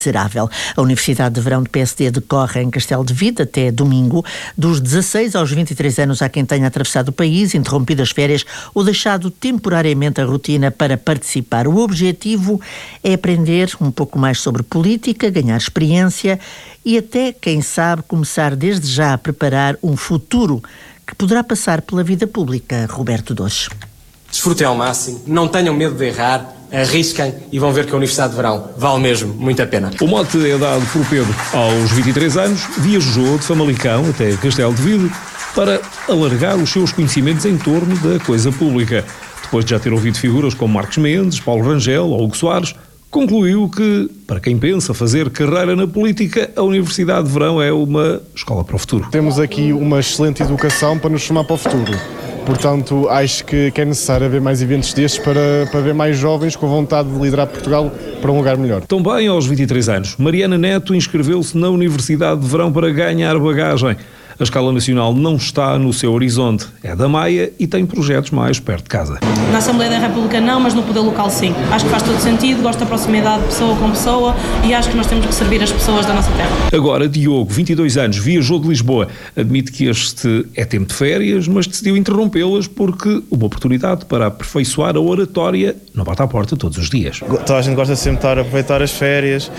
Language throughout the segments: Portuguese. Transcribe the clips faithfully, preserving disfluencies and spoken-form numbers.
miserável. A Universidade de Verão do P S D decorre em Castelo de Vide até domingo. Dos dezasseis aos vinte e três anos há quem tenha atravessado o país, interrompido as férias ou deixado temporariamente a rotina para participar. O objetivo é aprender um pouco mais sobre política, ganhar experiência e até, quem sabe, começar desde já a preparar um futuro que poderá passar pela vida pública. Roberto Doce. Desfrutem ao máximo, não tenham medo de errar, arrisquem e vão ver que a Universidade de Verão vale mesmo muito a pena. O mote é dado por Pedro. Aos vinte e três anos, viajou de Famalicão até Castelo de Vide para alargar os seus conhecimentos em torno da coisa pública. Depois de já ter ouvido figuras como Marcos Mendes, Paulo Rangel ou Hugo Soares, concluiu que, para quem pensa fazer carreira na política, a Universidade de Verão é uma escola para o futuro. Temos aqui uma excelente educação para nos formar para o futuro. Portanto, acho que, que é necessário haver mais eventos destes para, para ver mais jovens com vontade de liderar Portugal para um lugar melhor. Também aos vinte e três anos, Mariana Neto inscreveu-se na Universidade de Verão para ganhar bagagem. A escala nacional não está no seu horizonte. É da Maia e tem projetos mais perto de casa. Na Assembleia da República não, mas no poder local sim. Acho que faz todo sentido, gosto da proximidade de pessoa com pessoa e acho que nós temos que servir as pessoas da nossa terra. Agora, Diogo, vinte e dois anos, viajou de Lisboa. Admite que este é tempo de férias, mas decidiu interrompê-las porque uma oportunidade para aperfeiçoar a oratória não bate à porta todos os dias. Toda a gente gosta sempre de estar a aproveitar as férias,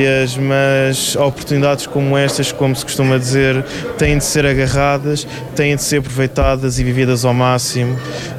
mas oportunidades como estas, como se costuma dizer, têm de ser agarradas, têm de ser aproveitadas e vividas ao máximo,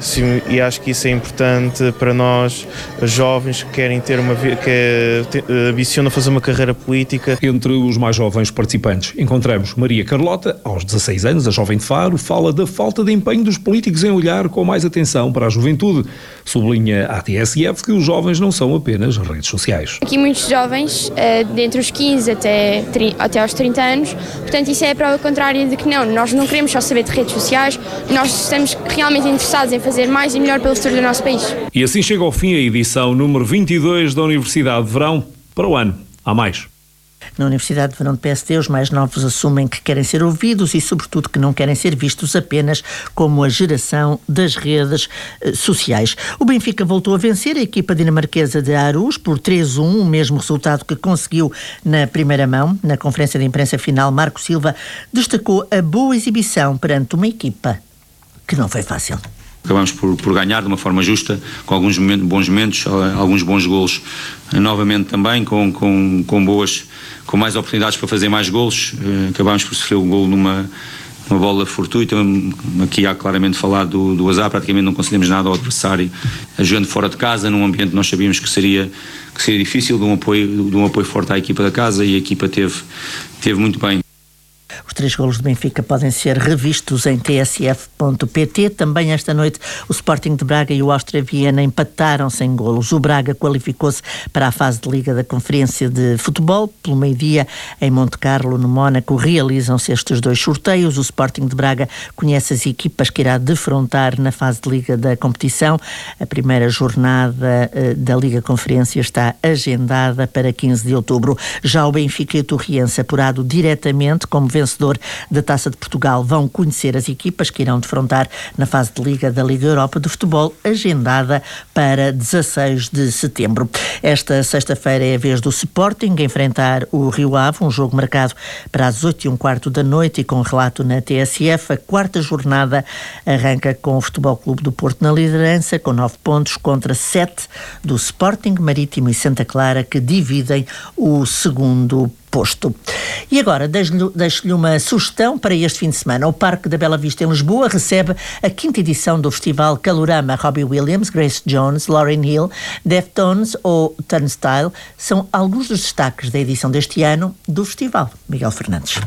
e acho que isso é importante para nós, jovens que querem ter uma que ambicionam fazer uma carreira política. Entre os mais jovens participantes encontramos Maria Carlota, aos dezasseis anos, a jovem de Faro, fala da falta de empenho dos políticos em olhar com mais atenção para a juventude. Sublinha à T S F que os jovens não são apenas redes sociais. Aqui muitos jovens, de entre os quinze até, até aos trinta anos, portanto isso é a prova contrária de que não, nós não queremos só saber de redes sociais, nós estamos realmente interessados em fazer mais e melhor pelo futuro do nosso país. E assim chega ao fim a edição número vinte e dois da Universidade de Verão. Para o ano, há mais. Na Universidade de Verão do P S D, os mais novos assumem que querem ser ouvidos e, sobretudo, que não querem ser vistos apenas como a geração das redes eh, sociais. O Benfica voltou a vencer a equipa dinamarquesa de Aarhus por três a um, o mesmo resultado que conseguiu na primeira mão. Na conferência de imprensa final, Marco Silva destacou a boa exibição perante uma equipa que não foi fácil. Acabamos por, por ganhar de uma forma justa, com alguns momentos, bons momentos, alguns bons golos, novamente também com, com, com boas, com mais oportunidades para fazer mais golos. Acabamos por sofrer um golo numa, numa bola fortuita. Aqui há claramente falar do, do azar, praticamente não concedemos nada ao adversário, jogando fora de casa, num ambiente que nós sabíamos que seria, que seria difícil, de um apoio, de um apoio forte à equipa da casa, e a equipa teve, teve muito bem. Os três golos do Benfica podem ser revistos em t s f ponto p t. Também esta noite o Sporting de Braga e o Áustria Viena empataram sem golos. O Braga qualificou-se para a fase de Liga da Conferência de Futebol. Pelo meio-dia, em Monte Carlo, no Mónaco, realizam-se estes dois sorteios. O Sporting de Braga conhece as equipas que irá defrontar na fase de Liga da competição. A primeira jornada uh, da Liga Conferência está agendada para quinze de outubro. Já o Benfica e o Torriense, apurado diretamente como vencedor da Taça de Portugal, vão conhecer as equipas que irão defrontar na fase de Liga da Liga Europa de Futebol, agendada para dezasseis de setembro. Esta sexta-feira é a vez do Sporting enfrentar o Rio Ave, um jogo marcado para as oito e um quarto da noite e com relato na T S F. A quarta jornada arranca com o Futebol Clube do Porto na liderança, com nove pontos contra sete do Sporting, Marítimo e Santa Clara, que dividem o segundo posto. E agora deixo-lhe, deixo-lhe uma sugestão para este fim de semana. O Parque da Bela Vista em Lisboa recebe a quinta edição do Festival Calorama. Robbie Williams, Grace Jones, Lauryn Hill, Deftones ou Turnstile são alguns dos destaques da edição deste ano do festival. Miguel Fernandes.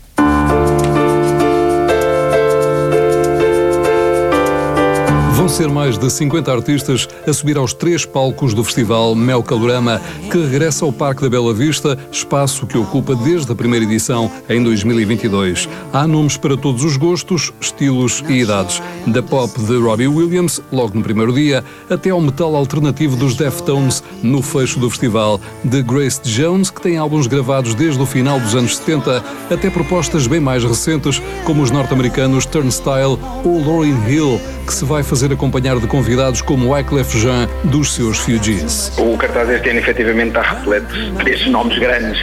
Vão ser mais de cinquenta artistas a subir aos três palcos do festival Mel Calorama, que regressa ao Parque da Bela Vista, espaço que ocupa desde a primeira edição em dois mil e vinte e dois. Há nomes para todos os gostos, estilos e idades. Da pop de Robbie Williams, logo no primeiro dia, até ao metal alternativo dos Deftones, no fecho do festival. De Grace Jones, que tem álbuns gravados desde o final dos anos setenta, até propostas bem mais recentes, como os norte-americanos Turnstile ou Lauryn Hill, que se vai fazer acompanhado de convidados como Wyclef Jean dos seus Fugees. O cartaz este ano efetivamente está repleto destes nomes grandes